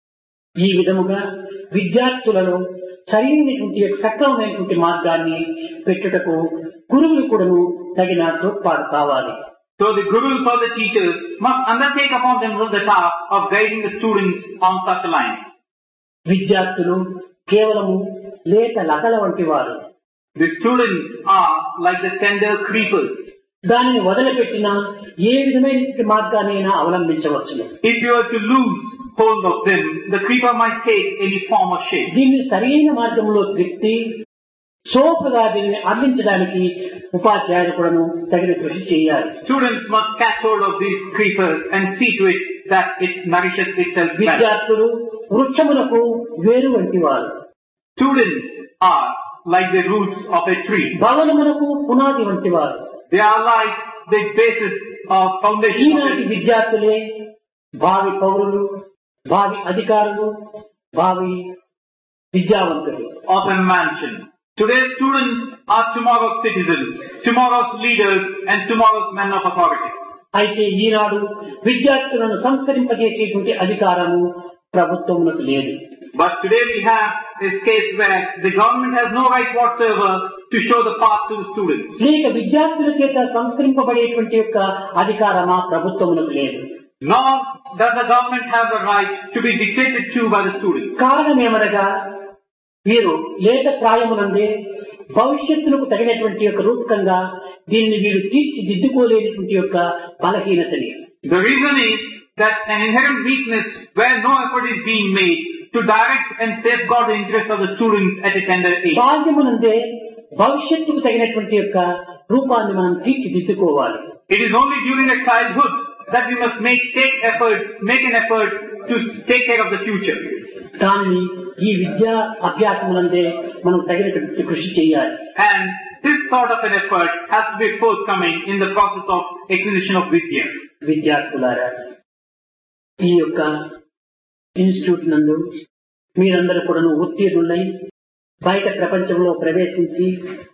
ఈ విధముగా విద్యార్థులలో సరైనటువంటి సక్రమమైనటువంటి మార్గాన్ని పెట్టుటకు గురువులు కూడాను తగిన తోడ్పాటు కావాలి. So the gurus or the teachers must undertake upon themselves the task of guiding the students on such lines. విద్యార్థులు కేవలము లేత లతల వంటి వారు. The students are like the tender creepers. దానిని వదిలిపెట్టిన ఏ విధమైనటువంటి మార్గాన్నైనా అవలంబించవచ్చును. If you are to lose hold of them, the creeper might take any form or shape. దీన్ని సరైన మార్గంలో త్రిప్తి సోపుగా దీన్ని అందించడానికి ఉపాధ్యాయులు కూడాను తగిన కృషి చేయాలి. Students must catch hold of these creepers and see to it that it nourishes itself well. విద్యార్థులు వృక్షములకు వేరు వంటి వారు. Students are like the roots of a tree. భవనములకు పునాది వంటి వారు. They are like the basis of foundation. ఈనాటి విద్యార్థులే భావి పౌరులు, భావి అధికారులు, భావి విద్యావంతులు. Of a mansion. Today's students are tomorrow's citizens, tomorrow's leaders, and tomorrow's men of authority. అయితే ఈనాడు విద్యార్థులను సంస్కరింపజేసేటువంటి అధికారము ప్రభుత్వమునకు లేదు. But today we have this case where the government has no right whatsoever to show the path to the students. లేక విద్యార్థుల చేత సంస్కరింపబడేటువంటి యొక్క అధికారమా ప్రభుత్వమునకు లేదు. Nor does the government have the right to be dictated to by the students. కారణం ఏమనగా వీరు లేత ప్రాయమునందే భవిష్యత్తులకు తగినటువంటి యొక్క రూపకంగా దీన్ని వీరు తీర్చిదిద్దుకోలేనటువంటి యొక్క బలహీనతని. The reason is that an inherent weakness where no effort is being made to direct and safeguard the interests of the students at a tender age. బాల్యమునందే భవిష్యత్తుకు తగినటువంటి యొక్క రూపాన్ని మనం తీర్చిదిద్దుకోవాలి. It is only during the childhood that we must make take effort, make an effort to take care of the future. కానీ ఈ విద్యా అభ్యాసమునందే మనం తగినటువంటి కృషి చేయాలి. And this sort of an effort has to be forthcoming in the process of acquisition of vidya. విద్యార్థులారా, ఈ యొక్క ఇన్స్టిట్యూట్ నందు మీరందరూ కూడా ఉత్తీర్ణులై బయట ప్రపంచంలో ప్రవేశించి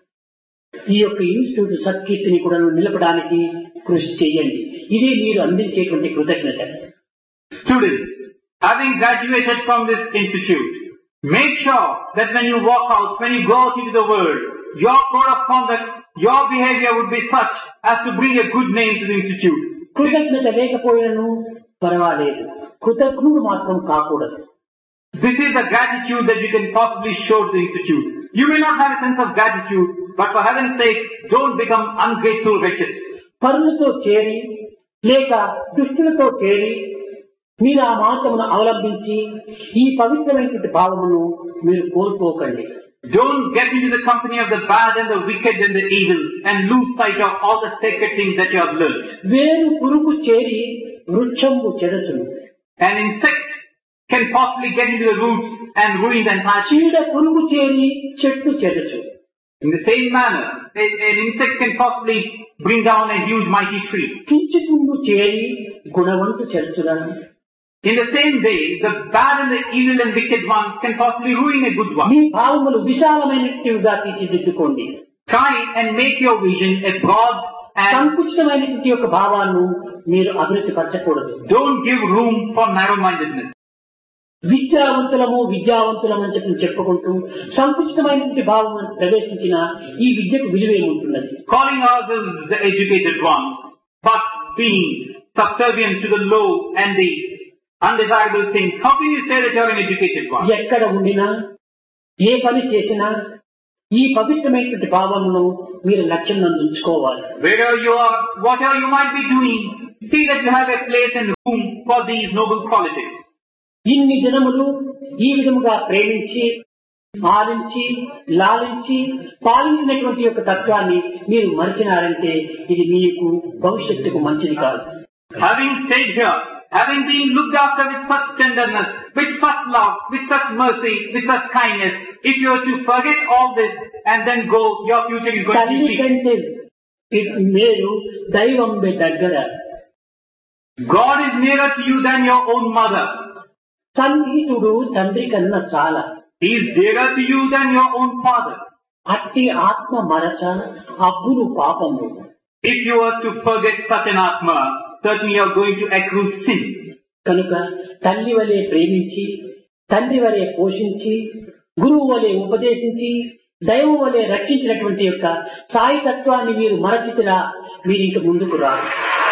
ఈ యొక్క ఇన్స్టిట్యూట్ సత్కీర్తిని కూడా నిలపడానికి కృషి చేయండి. ఇది మీరు అందించేటువంటి కృతజ్ఞత. Students, having graduated from this institute, make sure that when you walk out, when you go out into the world, your code of conduct, your behavior would be such as to bring a good name to the institute. కృతజ్ఞత లేకపోయినను పర్వాలేదు, కృతజ్ఞుడు మాత్రం కాకూడదు. This is the gratitude that you can possibly show to the institute. You may not have a sense of gratitude, but for heaven's sake, don't become ungrateful wretches. పరులతో చేరి లేక దుష్టులతో చేరి మీరు ఆ మార్గమును అవలంబించి ఈ పవిత్రమైనటువంటి భావమును మీరు కోల్పోకండి. Don't get into the company of the bad and the wicked and the evil and lose sight of all the sacred things that you have learned. వేరు పురుగు చేరి వృక్షంబు చెడచును. An insect can possibly get into the roots and ruin the entire tree. చీడ పురుగు చేరి చెట్టు చెడచు. In the same manner, an insect can possibly bring down a huge mighty tree. కించుతుండు చేరి గుణవంతు చెడచురా. In the same way, the bad and the evil and wicked ones can possibly ruin a good one. మీ భావములు విశాలమైనట్టుగా తీర్చిదిద్దుకోండి. Try and make your vision a broad and సంకుచితమైనటువంటి యొక్క భావాలను మీరు అభివృద్ధి పరచకూడదు. don't give room for narrow-mindedness. విద్యావంతులము విద్యావంతులం అని చెప్పి చెప్పుకుంటూ సంకుచితమైనటువంటి భావం ప్రవేశించిన ఈ విద్యకు విలువేముంటున్నది? Calling ourselves the educated ones, but being subservient to the low and the undesirable things. How can you say that you are an educated one? ఎక్కడ ఉండినా ఏ పని చేసినా ఈ పవిత్రమైనటువంటి భావమును మీరు లక్ష్యం ఉంచుకోవాలి. Wherever you are, whatever you might be doing, see that you have a place and room for these noble qualities. ఇన్ని దినములు ఈ విధముగా ప్రేమించి ఆలించి లాలించి పాలించినటువంటి యొక్క తత్వాన్ని మీరు మరిచినారంటే ఇది మీకు భవిష్యత్తుకు మంచిది కాదు. Having stayed here, having been looked after with such tenderness, with such love, with such mercy, with such kindness, if you are to forget all this and then go, your future is going to తల్లి be కంటే మీరు దైవం మీ దగ్గర. God is nearer to you than your own mother. సన్నిహితుడు తండ్రి కన్నా చాలా. He is dearer to you than your own father. అట్టి ఆత్మ మరచ అబ్బులు పాపము. If you are to forget such an Atma, certainly you are going to accrue sin. కనుక తల్లి వలె ప్రేమించి, తండ్రి వలె పోషించి, గురువు వలె ఉపదేశించి, దైవం వలె రక్షించినటువంటి యొక్క సాయి తత్వాన్ని మీరు మరచితిరా మీరు ఇంక ముందుకు రారు.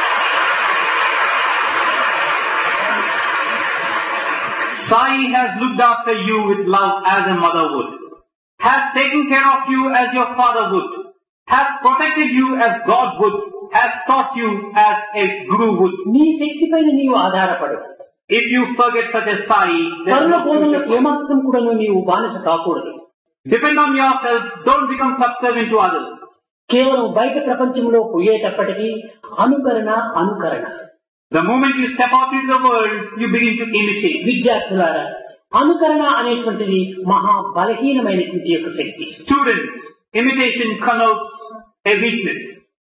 Sai has looked after you with love as a mother would, has taken care of you as your father would, has protected you as God would, has taught you as a guru would. నీ శక్తి పైన నీవు ఆధారపడు. If you forget such a Sai, then Karuna no బోధనలకు future. ఏమాత్రం కూడా నీవు బానిస కాకూడదు. Depend on yourself, don't become subservient to others. కేవలం బయట ప్రపంచంలో పోయేటప్పటికీ అనుకరణ అనుకరణ. The moment you step out into the world, you begin to imitate. విద్యార్థులారా, అనుకరణ అనేటువంటిది మహా బలహీనమైనటువంటి యొక్క శక్తి. Students, imitation connotes a weakness.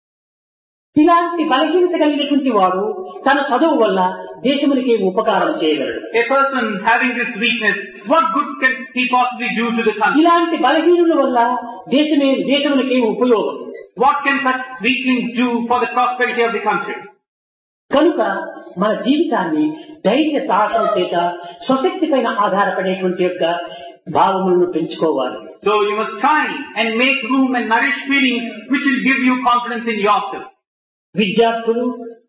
ఇలాంటి బలహీనత కలిగినటువంటి వాడు తన చదువు వల్ల దేశమునికి ఉపకారం చేయగలడు. A person having this weakness, what good can he possibly do to the country? ఇలాంటి బలహీనుల వల్ల దేశమే దేశమునికి ఉపయోగం. What can such weaklings do for the prosperity of the country? కనుక మన జీవితాన్ని ధైర్య సాహసం చేత స్వశక్తి పైన ఆధారపడేటువంటి యొక్క భావములను పెంచుకోవాలి. So you must try and make room and nourish feelings which will give you confidence in yourself. విద్యార్థులు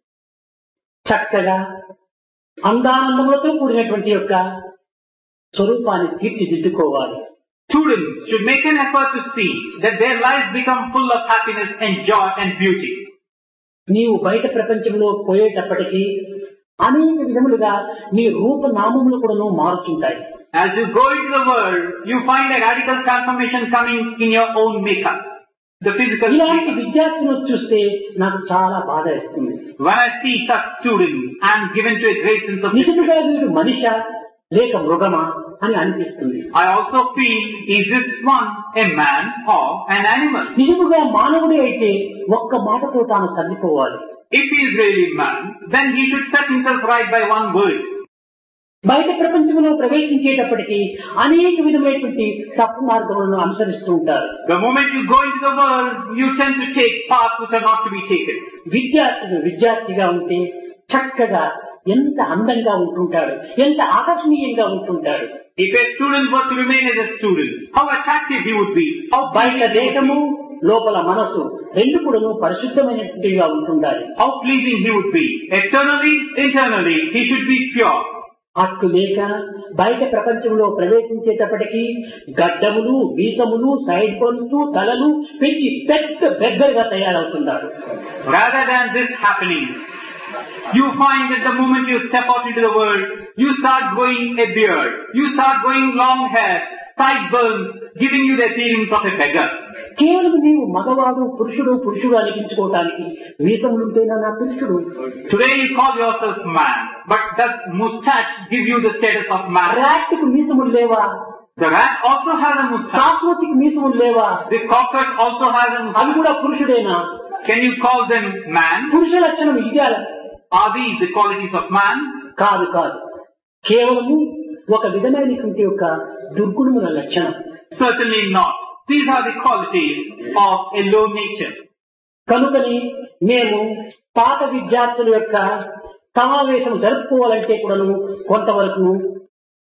చక్కగా అందానందములతో కూడినటువంటి యొక్క స్వరూపాన్ని తీర్చిదిద్దుకోవాలి. Students should make an effort to see that their lives become full of happiness and joy and beauty. నీవు బయట ప్రపంచంలో పోయేటప్పటికీ అనేక విధములుగా నీ రూపనామములు కూడా మారుతుంటాయి. As you go into the world, you find a radical transformation coming in your own makeup. The physical ఇలాంటి makeup. విద్యార్థులను చూస్తే నాకు చాలా బాధ వేస్తుంది. When I see such students, I am given to a great sense of నిజముగా distress. వీడు మనిషా లేక మృగమా అని అనిపిస్తుంది. I also feel, is this one a man or an animal? నిజముగా మానవుడే అయితే ఒక్క మాటతో తాను సర్దుకోవాలి. If he is really man, then he should set himself right by one word. బయట ప్రపంచంలో ప్రవేశించేటప్పటికీ అనేక విధమైనటువంటి తప్పు మార్గములను అనుసరిస్తూ ఉంటారు. The moment you go into the world, you tend to take paths which are not to be taken. విద్యార్థులు విద్యార్థిగా ఉంటే చక్కగా ఎంత అందంగా ఉంటుంటాడు, ఎంత ఆకర్షణీయంగా ఉంటుంటాడు. If a student were to remain as a student, how attractive he would be, how బయట pleasing he would దేహము be, లోపల మనసు రెండు కూడాను పరిశుద్ధమైనట్టుగా ఉంటుండాలి. how pleasing he would be. Externally, internally, he should be pure. అట్టు లేక బయట ప్రపంచంలో ప్రవేశించేటప్పటికీ గడ్డములు, వీసములు, సైడ్ బన్స్, తలలు పెంచి పెద్ద బెగ్గరగా తయారవుతున్నాడు. Rather than this happening, you find that the moment you step out into the world, you start growing a beard, you start growing long hair, sideburns, giving you the appearance of a beggar. కేవలం నీవు మగవాడు పురుషుడు పురుషుడు అనిపించుకోవటానికి వీసములుంటేనా నా పురుషుడు? Today you call yourself man, but does moustache give you the status of man? ర్యాట్కు మీసములు లేవా? The rat also has a moustache. కాక్రోచ్కి మీసములు లేవా? The cockroach also has a అవి moustache. కూడా పురుషుడేనా? Can you call them man? పురుష లక్షణం ఇదే Are these the qualities of man? కాదు కాదు, కేవలము ఒక విధమైనటువంటి ఒక దుర్గుణముల లక్షణం. Certainly not. These are the qualities of a low nature. కనుకని మేము పాత విద్యార్థుల యొక్క సమావేశం జరుపుకోవాలంటే కూడాను కొంతవరకు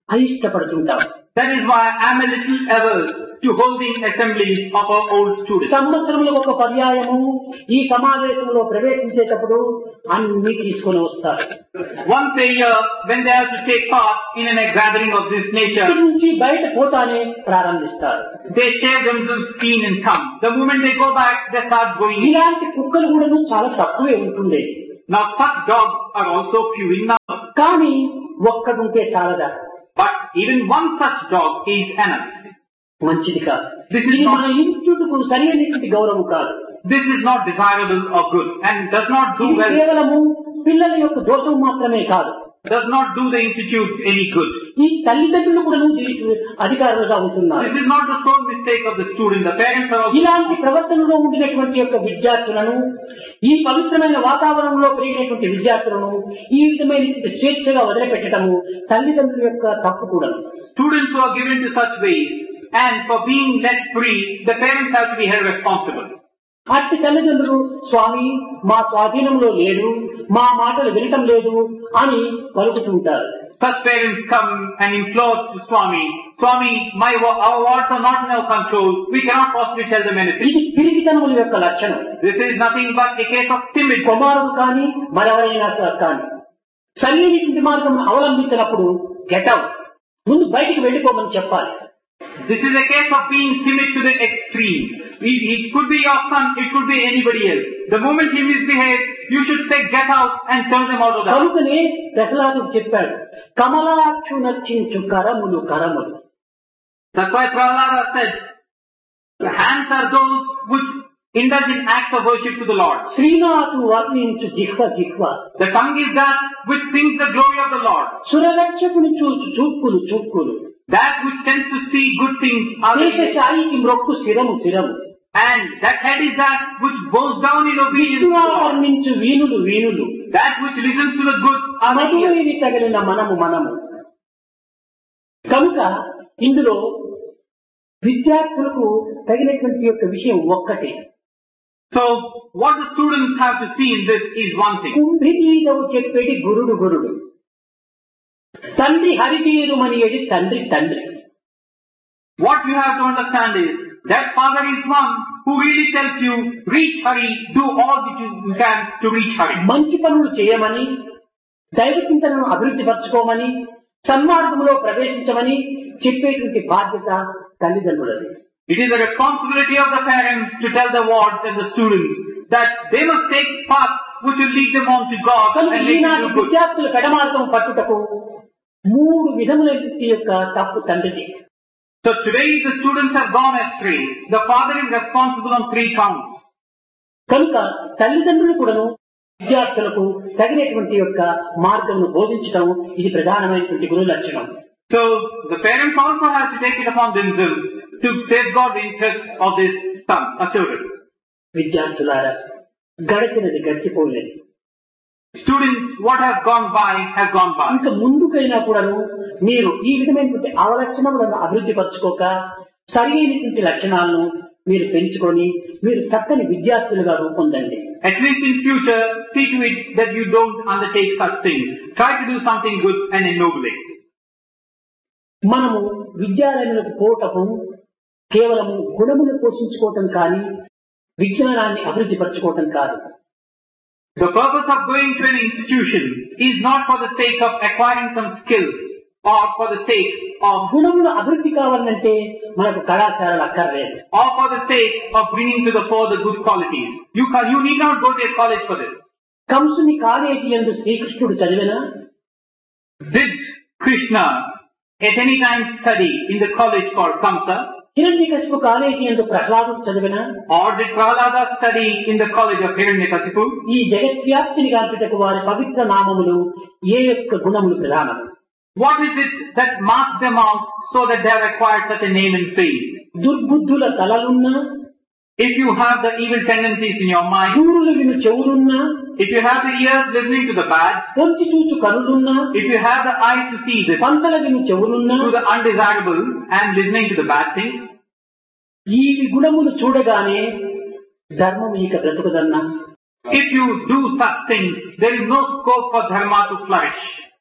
అయిష్టపడుతుంటాం. That is why I am a little averse to holding assemblies of our old students. సంవత్సరంలో ఒక పర్యాయము ఈ సమావేశంలో ప్రవేశించేటప్పుడు అన్ని తీసుకొని వస్తారు. Once a year, when they have to take part in a gathering of this nature, ఇక్కడి నుంచి బయట పోతానే ప్రారంభిస్తారు. they shave themselves clean and come. The moment they go back, they start going. ఇలాంటి కుక్కలు కూడా చాలా తక్కువే ఉంటుంది. Now such dogs are also few in number. కానీ ఒక్కడుంటే చాలదా? But even one such dog is enough. మంచిది కాదు. This is ఇది not, మన ఇన్స్టిట్యూట్ కు సరైనటువంటి గౌరవం కాదు. this is not desirable or good and does not do ఇది well, కేవలము పిల్లల యొక్క దోషం మాత్రమే కాదు. does not do the institute any good. ఈ తల్లిదండ్రులు కూడా దీనికి అధికారులుగా ఉంటున్నారు. This is not the sole mistake of the student. The parents are also. ఇలాంటి ప్రవర్తనలో ఉండినటువంటి యొక్క విద్యార్థులను, ఈ పవిత్రమైన వాతావరణంలో పెరిగినటువంటి విద్యార్థులను ఈ విధమైన స్వేచ్ఛగా వదిలిపెట్టడము తల్లిదండ్రుల యొక్క తప్పు కూడా. Students who are given to such ways and for being let free, the parents have to be held responsible. అట్టి తల్లిదండ్రులు స్వామి మా స్వాధీనంలో లేదు, మా మాటలు వినటం లేదు అని పలుకుతుంటారు. Such parents come and implore to Swami, Swami, my our words are not in our control. We cannot possibly tell them anything. ఇది పిరికితనముల యొక్క లక్షణం. This is nothing but a case of timid. కుమారుడు కానీ మరెవరైనా కానీ సరైనటువంటి మార్గం అవలంబించినప్పుడు గెట్ అవుట్, ముందు బయటికి వెళ్ళిపోమని చెప్పాలి. This is a case of being timid to the extreme. It, it could be your son, it could be anybody else. The moment he misbehaves, you should say get out and turn them out of the house. కనుకనే ప్రహ్లాదుడు చెప్పాడు, కమలాక్షు నర్చించు కరములు కరములు. That's why Prahlada said, the hands are those which indulge in acts of worship to the Lord. Srinath వర్ణించు జిహ్వ జిహ్వ. The tongue is that which sings the glory of the Lord. సురరక్షకుని చూచు చూక్కులు చూక్కులు. That which tends to see good things are the దేశశాయికి మ్రొక్కు శిరము శిరము. and that head is that which bows down in obedience to విష్ణువా God. వర్ణించు వీణులు వీణులు. That which listens to the good are the ears. మధువేది తగిలిన మనము మనము. కనుక ఇందులో విద్యార్థులకు తగినటువంటి యొక్క విషయం ఒక్కటే. So what the students have to see in this is one thing. కుంభితీదవు చెప్పేది గురుడు గురుడు, తండ్రి హరితీరుమనియది తండ్రి తండ్రి. What you have to understand is that Father is one who really tells you, reach Hari, do all that you can to reach Hari. మంచి పనులు చేయమని, దైవ చింతనను అభివృద్ధి పరచుకోమని, సన్మార్గంలో ప్రవేశించమని చెప్పేటువంటి బాధ్యత తల్లిదండ్రులది. It is the responsibility of the parents to tell the wards and the students that they must take paths which will lead them on to God కనుక and lead ఈనాటి them to good. విద్యార్థులు పెడమార్గం పట్టుటకు మూడు విధములైన యొక్క తప్పు తండ్రిది. So today the students have gone astray. The father is responsible on three counts. కనుక తల్లిదండ్రులు కూడాను విద్యార్థులకు తగినటువంటి యొక్క మార్గమును బోధించడం ఇది ప్రధానమైనటువంటి గురు లక్షణం. So the parents also have to take it upon themselves to safeguard the interests of their sons or children. విద్యార్థులారా, గడిచినది గడిచిపోలేదు. Students, what has gone by has gone by. ఇంకా ముందుకైనా కూడాను మీరు ఈ విధమైనటువంటి అవలక్షణములను అభివృద్ధి పరచుకోక సరైనటువంటి లక్షణాలను మీరు పెంచుకొని మీరు చక్కని విద్యార్థులుగా రూపొందండి. At least in future, see to it that you don't undertake such things. Try to do something good and ennoble it. మనము విద్యాలయములకు పోవటము కేవలము గుణములు పోషించుకోవటం కానీ విజ్ఞానాన్ని అభివృద్ధి పరచుకోవటం కాదు. The purpose of going to an institution is not for the sake of acquiring some skills or for the sake of గుణములు అభివృద్ధి కావాలంటే మనకు కళాశాలలు అక్కర్లేదు. or for the sake of bringing to the fore the good qualities. You can, you need not go to a college for this. కంసుని college యందు శ్రీకృష్ణుడు చదివినా, Did Krishna at any time study in the college called Kamsa? Hiranyakashipu college యందు ప్రహ్లాదుడు చదివినా, Or did Prahlada study in the college of Hiranyakasipu? ఈ జగద్వ్యాప్తిని గాంచుటకు వారి పవిత్ర నామములు ఏ యొక్క గుణములు ప్రధానము. What is it that marks them out so that they have acquired such a name and fame? దుర్బుద్ధుల తలలున్నా, If you have the evil tendencies in your mind, దూరులు విను చెవులున్నా, if you have the ears listening to the bad, పొంచి చూచు కనులున్నా, if you have the eyes to see the పంచల విను చెవులున్నా, to the undesirables and listening to the bad things, ఈ గుణములు చూడగానే ధర్మం ఇక బ్రతుకుదన్నా. if you do such things, there is no scope for dharma to flourish.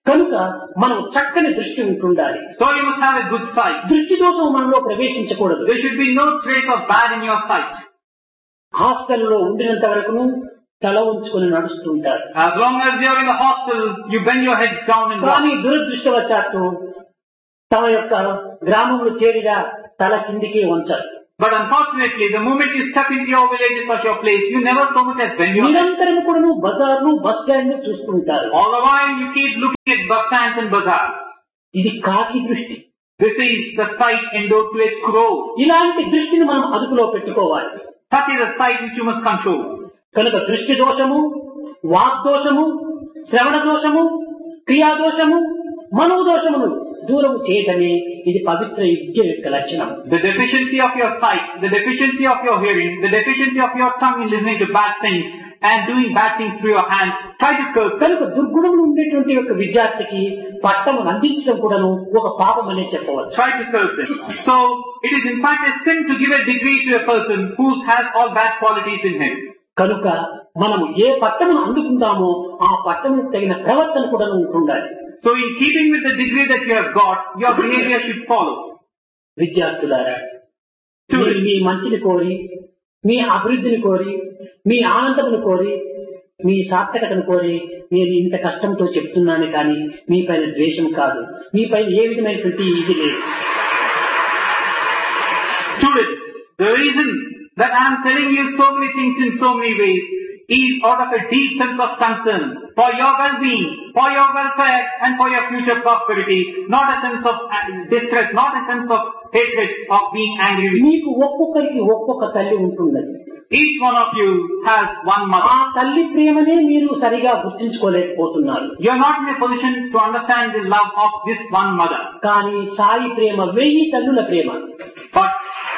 కనుక మనం చక్కని దృష్టి ఉంటుండాలి. So you must have a good sight. దృష్టి దోషం మనలో ప్రవేశించకూడదు. There should be no trace of bad in your sight. హాస్టల్లో ఉండినంత వరకును తల ఉంచుకొని నడుస్తుంటారు. As long as you are in the hostel, you bend your head down and walk. కానీ దురదృష్టవశాత్తు తమ యొక్క గ్రామంలో చేరిగా తల కిందికి వంచారు. But unfortunately, the moment you step into your villages or your place, you never so much as bend your head. నిరంతరం కూడా బజార్ను bus stand చూస్తుంటారు. All the while you keep looking at bus stands and bazaars. ఇది కాకి దృష్టి. This is the sight endowed to a crow. ఇలాంటి దృష్టిని మనం అదుపులో పెట్టుకోవాలి. Such is a sight which you must control. కనుక దృష్టి దోషము, వాగ్దోషము, శ్రవణ దోషము, క్రియా దోషము, మనో దోషమును దూరం చేయటమే ఇది పవిత్ర విద్య యొక్క లక్షణం. The deficiency of your sight, the deficiency of your hearing, the deficiency of your tongue in listening to bad things and doing bad things through your hands, try to curb. కనుక దుర్గుణములు ఉండేటువంటి యొక్క విద్యార్థికి పట్టము అందించడం కూడాను ఒక పాపం అనే చెప్పవచ్చు. Try to curb them. So it is in fact a sin to give a degree to a person who has all bad qualities in him. కనుక మనము ఏ పట్టమును అందుకుందామో ఆ పట్టముకు తగిన ప్రవర్తన కూడా ఉంటుండాలి. So in keeping with the degree that you have got, your behavior should follow. విద్యార్థులారా, మీరు మీ మంచిని కోరి, మీ అభివృద్ధిని కోరి, మీ ఆనందమును కోరి, మీ సార్థకతను కోరి నేను ఇంత కష్టంతో చెప్తున్నాను కానీ మీ పైన ద్వేషం కాదు, మీ పైన ఏ విధమైనటువంటి ఇది లేదు. Students, the reason that I am telling you so many things in so many ways is out of a deep sense of concern for your well-being, for your welfare and for your future prosperity, not a sense of distress, not a sense of hatred of being angry with you. మీకు ఒక్కొక్కరికి ఒక్కొక్క తల్లి ఉంటున్నది. Each one of you has one mother. ఆ తల్లి ప్రేమనే మీరు సరిగా గుర్తించుకోలేకపోతున్నారు. You are not in a position to understand the love of this one mother. కానీ సాయి ప్రేమ వెయ్యి తల్లుల ప్రేమ. But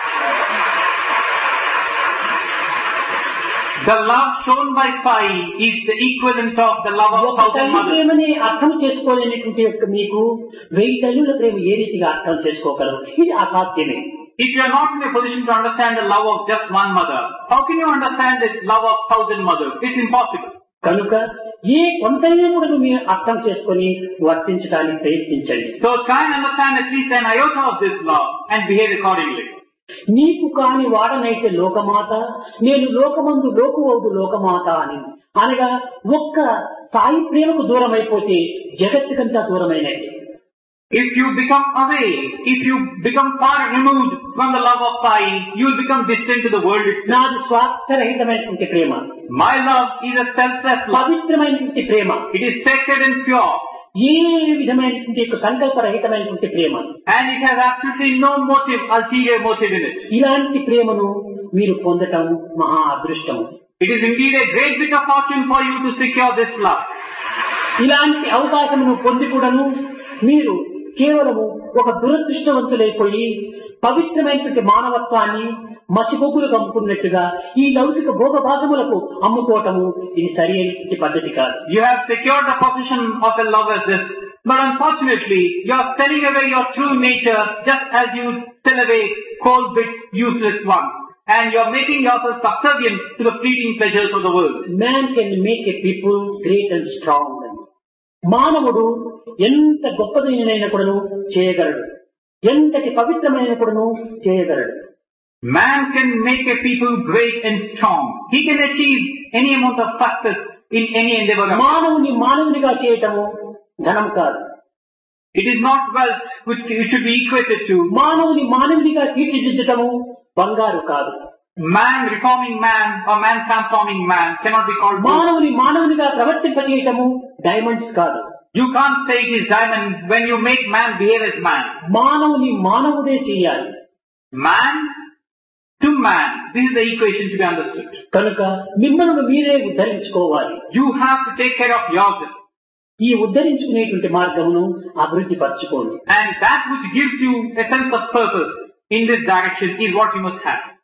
the love shown by Sai is the equivalent of the love of thousand తల్లి mothers. ప్రేమని అర్థం చేసుకోలేనటువంటి యొక్క మీకు వెయ్యి తల్లుల ప్రేమ ఏ రీతిగా అర్థం చేసుకోగలరు? ఇది అసాధ్యమే. If you are not in a position to understand the love of just one mother, how can you understand the love of thousand mothers? It's impossible. కనుక ఏ కొంతైనా కూడా మీరు అర్థం చేసుకొని వర్తించడానికి ప్రయత్నించండి. So try and understand at least an iota of this love and behave accordingly. నీకు కాని వాడనైతే లోకమాత, నేను లోకమందు లోకువౌదు లోకమాత అని అనగా ఒక్క సాయి ప్రేమకు దూరం అయిపోతే జగత్తుకంతా దూరమైనట్టే. If you become away, if you become far removed from the love of Sai, you will become distant to the world itself. నాది స్వార్థరహితమైనటువంటి ప్రేమ, My love is a selfless love. పవిత్రమైనటువంటి ప్రేమ, It is sacred and pure. ఏ విధమైనటువంటి సంకల్పరహితమైనటువంటి ప్రేమ, And it has absolutely no motive, ulterior motive in it. ఇలాంటి ప్రేమను మీరు పొందటం మహా అదృష్టము. It is indeed a great bit of fortune for you to secure this love. ఇలాంటి అవకాశమును పొంది కూడాను మీరు కేవలము ఒక దురదృష్టవంతులైపోయి పవిత్రమైనటువంటి మానవత్వాన్ని మసిబొగ్గులు కమ్ముకున్నట్టుగా ఈ లౌకిక భోగభాగములకు అమ్ముకోవటము ఇది సరి అయినటువంటి పద్ధతి కాదు. You have secured the position of a love as this, but unfortunately you are selling away your true nature just as you sell away coal bits, useless ones, and you are making yourself subservient to the fleeting pleasures of the world. Man can make a people great and strong. మానవుడు ఎంత గొప్పదైన కూడాను చేయగలడు, ఎంతటి పవిత్రమైన కూడాను చేయగలడు. Man can make a people great and strong. He can achieve any amount of success in any endeavor. మానవుని మానవునిగా చేయటము ధనం కాదు. It is not wealth which it should be equated to. మానవుని మానవునిగా తీర్చిదిద్దటము బంగారు కాదు. Man reforming man or man transforming man cannot be called gold. మానవుని మానవునిగా ప్రవర్తింపచేయటము diamonds కాదు. You can't say it is diamond when you make man behave as man. మానవుని మానవుడే చేయాలి. Man to man. This is the equation to be understood. కనుక మిమ్మల్ని మీరే ఉద్ధరించుకోవాలి. You have to take care of yourself. ఈ ఉద్ధరించుకునేటువంటి మార్గమును అభివృద్ధి పరచుకోండి. And that which gives you a sense of purpose in this direction is what you must have.